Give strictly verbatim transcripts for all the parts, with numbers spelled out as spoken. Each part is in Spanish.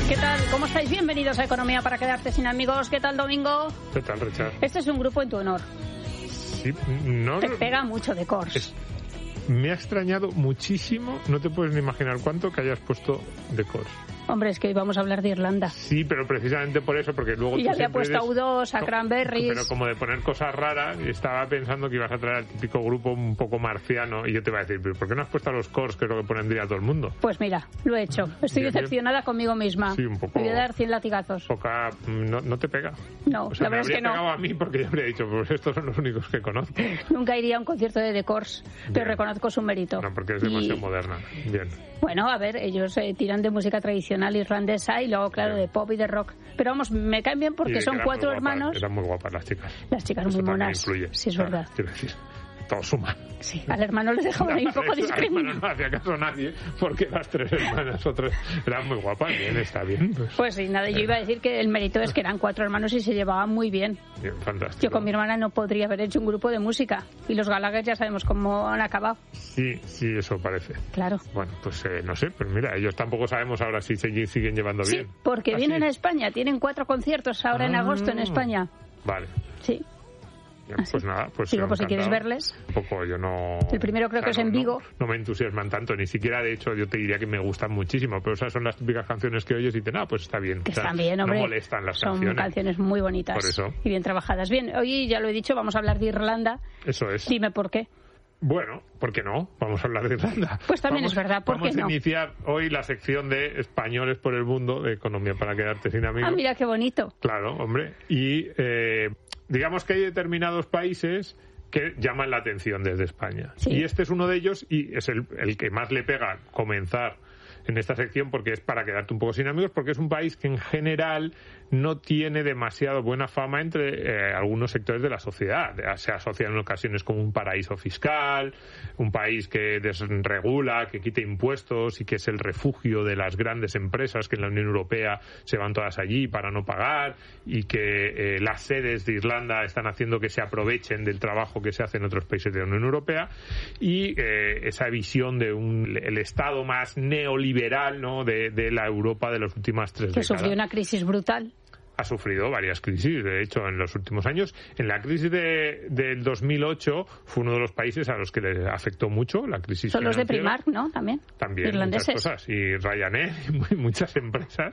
¿Qué tal? ¿Cómo estáis? Bienvenidos a Economía para quedarte sin amigos. ¿Qué tal, Domingo? ¿Qué tal, Richard? Este es un grupo en tu honor. Sí, no... Te pega mucho de Cors. Es, me ha extrañado muchísimo, no te puedes ni imaginar cuánto, que hayas puesto de Cors. Hombre, es que hoy vamos a hablar de Irlanda. Sí, pero precisamente por eso, porque luego... Y ya le ha puesto a U dos, a Cranberries... Pero como de poner cosas raras, estaba pensando que ibas a traer al típico grupo un poco marciano, y yo te iba a decir, ¿por qué no has puesto a los Cors, que es lo que pondría todo el mundo? Pues mira, lo he hecho. Estoy bien, decepcionada bien. conmigo misma. Sí, un poco... Me voy a dar cien latigazos. Poca... ¿No, no te pega? No, o sea, la verdad me es que no. Me habría pegado a mí porque yo habría dicho, pues estos son los únicos que conozco. Nunca iría a un concierto de The Cors, pero reconozco su mérito. No, porque es demasiado y... moderna. Bien. Bueno, a ver, ellos eh, tiran de música tradicional irlandesa y luego, claro, bien. de pop y de rock. Pero vamos, me caen bien porque son cuatro hermanos. Eran muy guapas las chicas. Las chicas Eso muy monas. Influye. Sí, es o sea, verdad. Quiero decir, todo suma. Sí, al hermano le dejaban ahí un poco discriminado. No hacía caso a nadie porque las tres hermanas otras eran muy guapas. Bien, está bien. Pues, pues sí, nada, yo iba a decir que el mérito es que eran cuatro hermanos y se llevaban muy bien. Bien, fantástico. Yo con mi hermana no podría haber hecho un grupo de música y los Gallagher ya sabemos cómo han acabado. Sí, sí, eso parece. Claro. Bueno, pues eh, no sé, pero mira, ellos tampoco sabemos ahora si se siguen llevando sí, bien. Sí, porque ¿Ah, vienen sí? a España, tienen cuatro conciertos ahora ah, en agosto en España. Vale. Sí. Bien, pues nada, pues digo, pues si quieres verles. Un poco, yo no... El primero creo o sea, que es no, en Vigo. No, no me entusiasman tanto, ni siquiera, de hecho, yo te diría que me gustan muchísimo, pero esas son las típicas canciones que oyes y dices, ah, pues está bien. Que o sea, están bien, hombre. No molestan las son canciones. Son canciones muy bonitas. Por eso. Y bien trabajadas. Bien, hoy ya lo he dicho, vamos a hablar de Irlanda. Eso es. Dime por qué. Bueno, ¿por qué no? Vamos a hablar de Irlanda. Pues también vamos, es verdad, ¿por qué no? Vamos a iniciar hoy la sección de Españoles por el Mundo, de Economía para quedarte sin amigos. Ah, mira qué bonito. Claro, hombre. Y eh, digamos que hay determinados países que llaman la atención desde España. Sí. Y este es uno de ellos y es el, el que más le pega comenzar en esta sección porque es para quedarte un poco sin amigos, porque es un país que en general no tiene demasiado buena fama entre eh, algunos sectores de la sociedad. Se asocia en ocasiones como un paraíso fiscal, un país que desregula, que quita impuestos y que es el refugio de las grandes empresas que en la Unión Europea se van todas allí para no pagar, y que eh, las sedes de Irlanda están haciendo que se aprovechen del trabajo que se hace en otros países de la Unión Europea, y eh, esa visión de un el Estado más neoliberal, ¿no?, de, de la Europa de las últimas tres que décadas. Que sufrió una crisis brutal. Ha sufrido varias crisis, de hecho, en los últimos años. En la crisis de, del dos mil ocho fue uno de los países a los que les afectó mucho la crisis Son los de financiera. Primark, ¿no? También. También, irlandeses. Muchas cosas. Y Ryanair, y muchas empresas.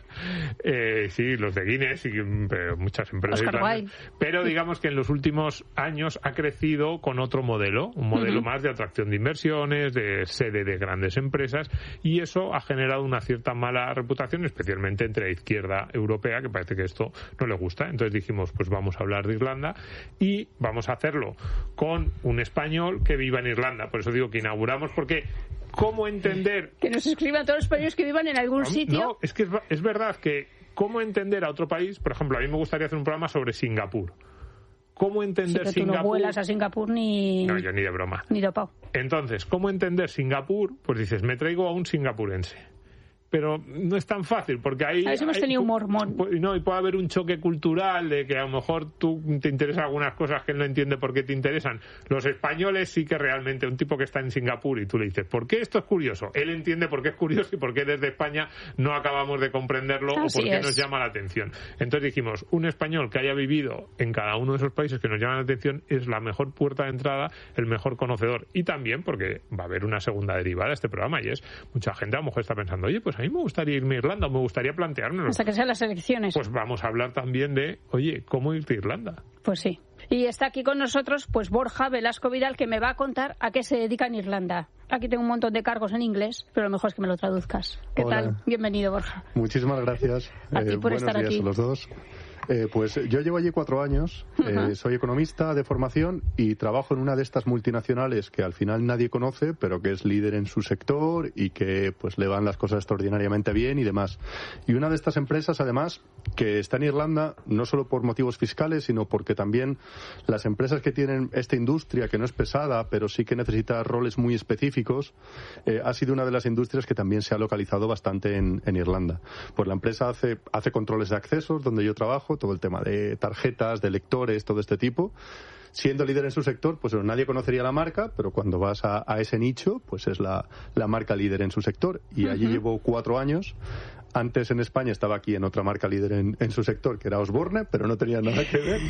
Eh, sí, los de Guinness, y pero muchas empresas. Oscar Wilde. Pero digamos que en los últimos años ha crecido con otro modelo, un modelo uh-huh. más de atracción de inversiones, de sede de grandes empresas, y eso ha generado una cierta mala reputación, especialmente entre la izquierda europea, que parece que esto no le gusta. Entonces dijimos, pues vamos a hablar de Irlanda y vamos a hacerlo con un español que viva en Irlanda. Por eso digo que inauguramos, porque ¿cómo entender? Que nos escriban todos los españoles que vivan en algún no, sitio. No, es que es, es verdad que ¿cómo entender a otro país? Por ejemplo, a mí me gustaría hacer un programa sobre Singapur. ¿Cómo entender sí, que tú Singapur? no vuelas a Singapur ni... No, yo ni de broma. Ni de pau. Entonces, ¿cómo entender Singapur? Pues dices, me traigo a un singapurense. Pero no es tan fácil, porque ahí... A veces hemos tenido un mormón. No, y puede haber un choque cultural de que a lo mejor tú te interesan algunas cosas que él no entiende por qué te interesan. Los españoles sí que realmente, un tipo que está en Singapur y tú le dices, ¿por qué esto es curioso? Él entiende por qué es curioso y por qué desde España no acabamos de comprenderlo Así o por qué es. nos llama la atención. Entonces dijimos, un español que haya vivido en cada uno de esos países que nos llaman la atención es la mejor puerta de entrada, el mejor conocedor. Y también porque va a haber una segunda derivada de este programa, y es, mucha gente a lo mejor está pensando, oye, pues a mí me gustaría irme a Irlanda, me gustaría planteármelo. Hasta que sean las elecciones. Pues vamos a hablar también de, oye, ¿cómo irte a Irlanda? Pues sí. Y está aquí con nosotros, pues Borja Velasco Vidal, que me va a contar a qué se dedica en Irlanda. Aquí tengo un montón de cargos en inglés, pero lo mejor es que me lo traduzcas. ¿Qué Hola. tal? Bienvenido, Borja. Muchísimas gracias. A ti eh, por buenos estar días aquí. a los dos. Eh, pues yo llevo allí cuatro años, uh-huh. eh, soy economista de formación y trabajo en una de estas multinacionales que al final nadie conoce, pero que es líder en su sector y que pues le van las cosas extraordinariamente bien y demás. Y una de estas empresas, además, que está en Irlanda, no solo por motivos fiscales, sino porque también las empresas que tienen esta industria, que no es pesada, pero sí que necesita roles muy específicos, eh, ha sido una de las industrias que también se ha localizado bastante en, en Irlanda. Pues la empresa hace, hace controles de accesos, donde yo trabajo, todo el tema de tarjetas, de lectores, todo este tipo. Siendo líder en su sector, pues nadie conocería la marca, pero cuando vas a, a ese nicho, pues es la, la marca líder en su sector. Y allí uh-huh. llevo cuatro años Antes en España estaba aquí en otra marca líder en, en su sector, que era Osborne, pero no tenía nada que ver.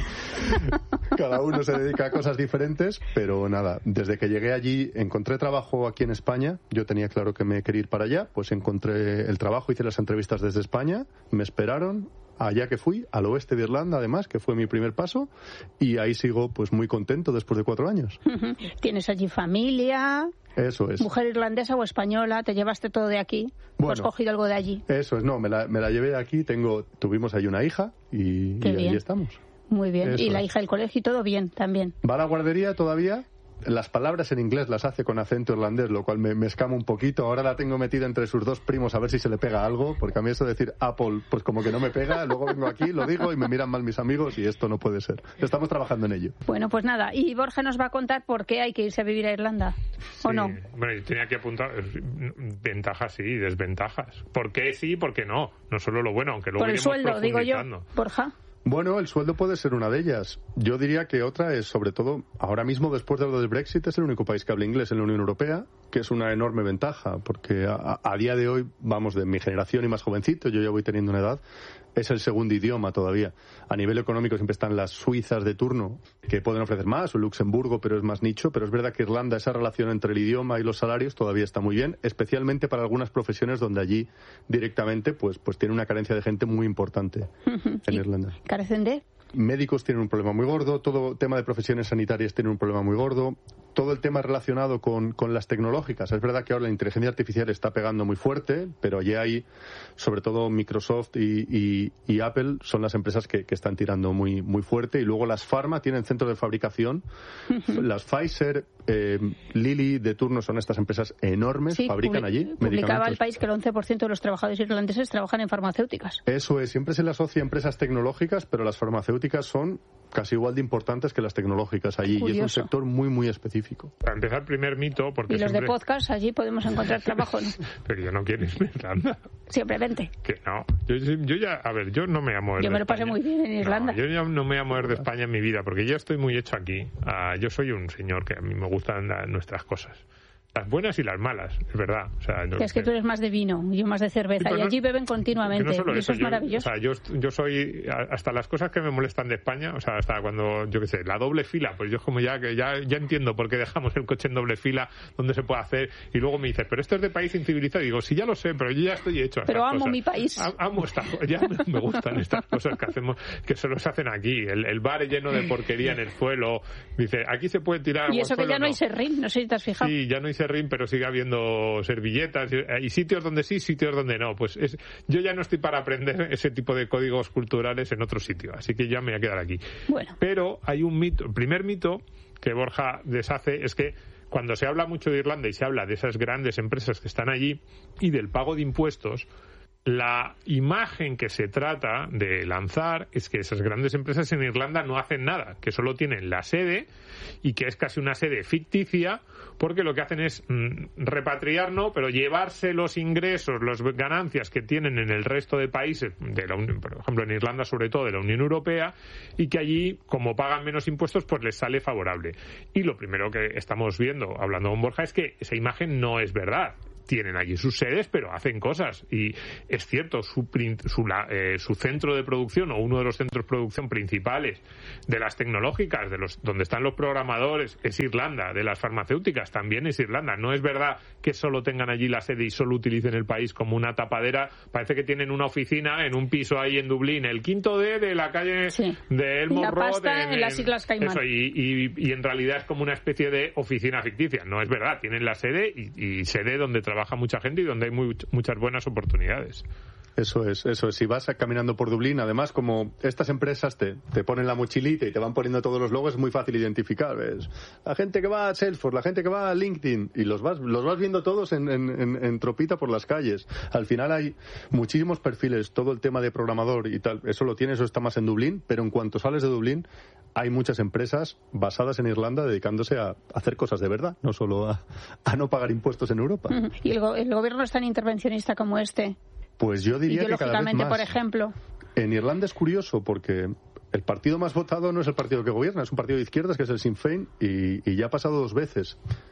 Cada uno se dedica a cosas diferentes, pero nada, desde que llegué allí encontré trabajo aquí en España. Yo tenía claro que me quería ir para allá, pues encontré el trabajo, hice las entrevistas desde España, me esperaron. Allá que fui, al oeste de Irlanda, además, que fue mi primer paso, y ahí sigo pues muy contento después de cuatro años. ¿Tienes allí familia? Eso es. ¿Mujer irlandesa o española? ¿Te llevaste todo de aquí? Bueno, ¿O has cogido algo de allí? Eso es, no, me la, me la llevé de aquí, tengo, tuvimos ahí una hija y, y ahí estamos. Muy bien, Eso y la es. hija del colegio y todo bien también. ¿Va a la guardería todavía? Las palabras en inglés las hace con acento irlandés, lo cual me, me escama un poquito. Ahora la tengo metida entre sus dos primos a ver si se le pega algo, porque a mí eso de decir Apple, pues como que no me pega. Luego vengo aquí, lo digo y me miran mal mis amigos y esto no puede ser. Estamos trabajando en ello. Bueno, pues nada. Y Borja nos va a contar por qué hay que irse a vivir a Irlanda, ¿o sí. no? Bueno, yo tenía que apuntar ventajas sí, desventajas. ¿Por qué sí, por qué no? No solo lo bueno, aunque luego Por el iremos sueldo, digo yo, profundizando. Borja. Bueno, el sueldo puede ser una de ellas. Yo diría que otra es, sobre todo, ahora mismo, después de lo del Brexit, es el único país que habla inglés en la Unión Europea, que es una enorme ventaja, porque a, a día de hoy, vamos, de mi generación y más jovencito, yo ya voy teniendo una edad, es el segundo idioma todavía. A nivel económico siempre están las suizas de turno, que pueden ofrecer más, o Luxemburgo, pero es más nicho, pero es verdad que Irlanda, esa relación entre el idioma y los salarios todavía está muy bien, especialmente para algunas profesiones donde allí directamente pues, pues tiene una carencia de gente muy importante en Irlanda. ¿Carecen de? Médicos tienen un problema muy gordo, todo tema de profesiones sanitarias tiene un problema muy gordo, todo el tema relacionado con, con las tecnológicas. Es verdad que ahora la inteligencia artificial está pegando muy fuerte, pero allí hay, sobre todo Microsoft y, y, y Apple, son las empresas que, que están tirando muy, muy fuerte. Y luego las Pharma tienen centros de fabricación. Las Pfizer, eh, Lilly de turno son estas empresas enormes, sí, fabrican publi- allí publicaba medicamentos. el país que el once por ciento de los trabajadores irlandeses trabajan en farmacéuticas. Eso es, siempre se le asocia a empresas tecnológicas, pero las farmacéuticas son casi igual de importantes que las tecnológicas allí. Curioso. Y es un sector muy, muy específico. Para empezar, primer mito, porque Y los siempre... de podcast, allí podemos encontrar trabajo, ¿no? Pero yo no quiero irme a Irlanda. Simplemente. Que no. Yo, yo ya, a ver, yo no me voy a mover Yo de me lo pasé España. muy bien en Irlanda. No, yo ya no me voy a mover de España en mi vida, porque yo estoy muy hecho aquí. Ah, yo soy un señor que a mí me gustan la- nuestras cosas. Las buenas y las malas, es verdad. O sea, yo- Que es que tú eres más de vino, yo más de cerveza. Sí, pero Y no- allí beben que continuamente. no solo y eso eso, es yo, maravilloso. o sea, yo, yo soy hasta las cosas que me molestan de España, o sea, hasta cuando, yo qué sé, la doble fila, pues yo como ya que ya, ya entiendo por qué dejamos el coche en doble fila, donde se puede hacer, y luego me dices, pero esto es de país incivilizado, y digo, sí, ya lo sé, pero yo ya estoy hecho a Pero estas amo cosas. mi país. A- Amo estas cosas, ya me, me gustan estas cosas que hacemos, que solo se hacen aquí, el, el bar lleno de porquería en el suelo, dice, aquí se puede tirar Y agua eso al que suelo, ya no hay serrín, no sé si te has fijado. Sí, ya no hay serrín, pero sigue habiendo servilletas y sitios donde sí, sitios donde no. Pues es, yo ya no estoy para aprender ese tipo de códigos culturales en otro sitio, así que ya me voy a quedar aquí. Bueno. Pero hay un mito, el primer mito que Borja deshace es que cuando se habla mucho de Irlanda y se habla de esas grandes empresas que están allí y del pago de impuestos, la imagen que se trata de lanzar es que esas grandes empresas en Irlanda no hacen nada, que solo tienen la sede y que es casi una sede ficticia, porque lo que hacen es mm, repatriar, no, pero llevarse los ingresos, las ganancias que tienen en el resto de países, de la Unión, por ejemplo en Irlanda sobre todo de la Unión Europea, y que allí, como pagan menos impuestos, pues les sale favorable. Y lo primero que estamos viendo, hablando con Borja, es que esa imagen no es verdad. Tienen allí sus sedes, pero hacen cosas. Y es cierto, su, su, la, eh, su centro de producción, o uno de los centros de producción principales de las tecnológicas, de los donde están los programadores, es Irlanda. De las farmacéuticas también es Irlanda. No es verdad que solo tengan allí la sede y solo utilicen el país como una tapadera. Parece que tienen una oficina en un piso ahí en Dublín, el quinto D de la calle sí. de Elmore la Road. pasta en, en las Islas Caimán. Eso, y, y, y en realidad es como una especie de oficina ficticia. No es verdad. Tienen la sede y, y sede donde trabajan trabaja mucha gente y donde hay muy, muchas buenas oportunidades. Eso es, eso es. Si vas caminando por Dublín, además, como estas empresas te, te ponen la mochilita y te van poniendo todos los logos, es muy fácil identificar. ¿Ves? La gente que va a Salesforce, la gente que va a LinkedIn, y los vas, los vas viendo todos en, en, en, en tropita por las calles. Al final hay muchísimos perfiles, todo el tema de programador y tal, eso lo tienes, eso está más en Dublín, pero en cuanto sales de Dublín, hay muchas empresas basadas en Irlanda dedicándose a hacer cosas de verdad, no solo a, a no pagar impuestos en Europa. Uh-huh. ¿Y el, go- el gobierno es tan intervencionista como este? Pues yo diría que cada vez más. Por ejemplo. En Irlanda es curioso porque el partido más votado no es el partido que gobierna, es un partido de izquierdas que es el Sinn Féin y, y ya ha pasado dos veces.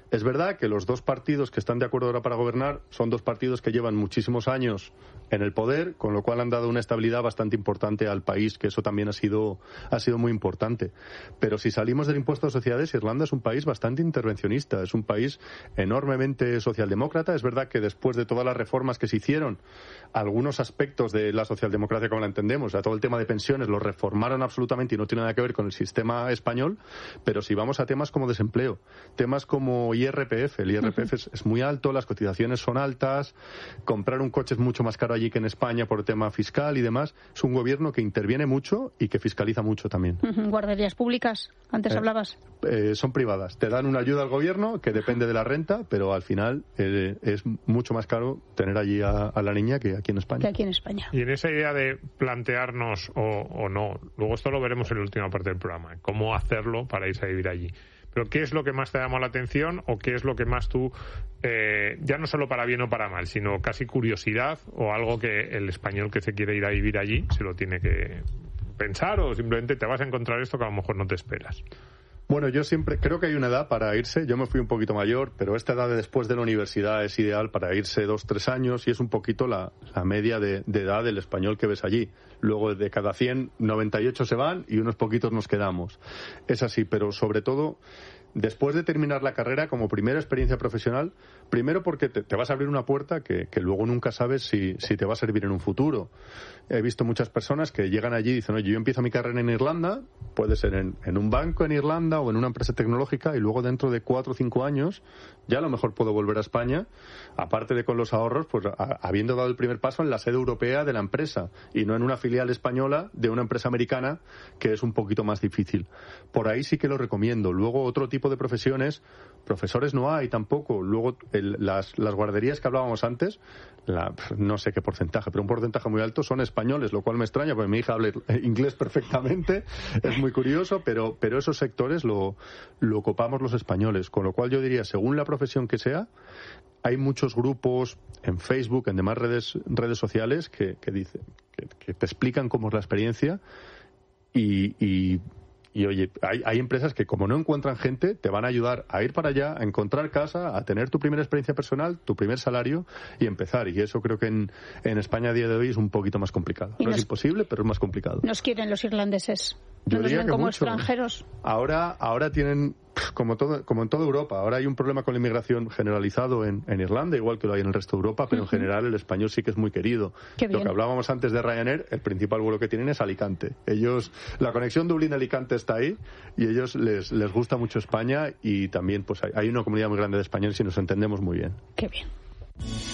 Es verdad que los dos partidos que están de acuerdo ahora para gobernar son dos partidos que llevan muchísimos años en el poder, con lo cual han dado una estabilidad bastante importante al país, que eso también ha sido, ha sido muy importante. Pero si salimos del impuesto de sociedades, Irlanda es un país bastante intervencionista, es un país enormemente socialdemócrata. Es verdad que después de todas las reformas que se hicieron, algunos aspectos de la socialdemocracia como la entendemos, o sea, todo el tema de pensiones, lo reformaron absolutamente y no tiene nada que ver con el sistema español, pero si vamos a temas como desempleo, temas como I R P F, el I R P F es, es muy alto, las cotizaciones son altas, comprar un coche es mucho más caro allí que en España por el tema fiscal y demás. Es un gobierno que interviene mucho y que fiscaliza mucho también. Guarderías públicas, antes eh, hablabas. Eh, son privadas. Te dan una ayuda al gobierno que depende de la renta, pero al final eh, es mucho más caro tener allí a, a la niña que aquí en España. Que aquí en España. Y en esa idea de plantearnos o, o no, luego esto lo veremos en la última parte del programa, cómo hacerlo para irse a vivir allí. Pero ¿qué es lo que más te llama la atención o qué es lo que más tú, eh, ya no solo para bien o para mal, sino casi curiosidad o algo que el español que se quiere ir a vivir allí se lo tiene que pensar o simplemente te vas a encontrar esto que a lo mejor no te esperas? Bueno, yo siempre creo que hay una edad para irse. Yo me fui un poquito mayor, pero esta edad de después de la universidad es ideal para irse dos, tres años y es un poquito la, la media de, de edad del español que ves allí. Luego de cada cien, noventa y ocho se van y unos poquitos nos quedamos. Es así, pero sobre todo después de terminar la carrera como primera experiencia profesional, primero porque te, te vas a abrir una puerta que, que luego nunca sabes si, si te va a servir en un futuro. He visto muchas personas que llegan allí y dicen, oye, yo empiezo mi carrera en Irlanda, puede ser en, en un banco en Irlanda o en una empresa tecnológica y luego dentro de cuatro o cinco años ya a lo mejor puedo volver a España, aparte de con los ahorros, pues a, habiendo dado el primer paso en la sede europea de la empresa y no en una filial española de una empresa americana que es un poquito más difícil. Por ahí sí que lo recomiendo. Luego otro tipo de profesiones, profesores no hay tampoco. Luego el, las, las guarderías que hablábamos antes, la, no sé qué porcentaje, pero un porcentaje muy alto son españoles, lo cual me extraña porque mi hija habla inglés perfectamente, es muy curioso, pero, pero esos sectores lo, lo ocupamos los españoles, con lo cual yo diría, según la profesión que sea, hay muchos grupos en Facebook, en demás redes, redes sociales que, que, dice, que, que te explican cómo es la experiencia y... y Y oye, hay, hay empresas que como no encuentran gente, te van a ayudar a ir para allá, a encontrar casa, a tener tu primera experiencia personal, tu primer salario y empezar. Y eso creo que en, en España a día de hoy es un poquito más complicado. No nos, es imposible, pero es más complicado. Nos quieren los irlandeses. Yo no nos diría ven que como mucho. extranjeros. Ahora, ahora tienen, como todo, como en toda Europa, ahora hay un problema con la inmigración generalizado en, en Irlanda, igual que lo hay en el resto de Europa, pero uh-huh. en general el español sí que es muy querido. Qué bien. Lo que hablábamos antes de Ryanair, el principal vuelo que tienen es Alicante. Ellos, la conexión Dublín-Alicante está ahí y ellos les, les gusta mucho España y también pues hay, hay una comunidad muy grande de españoles y nos entendemos muy bien. Qué bien.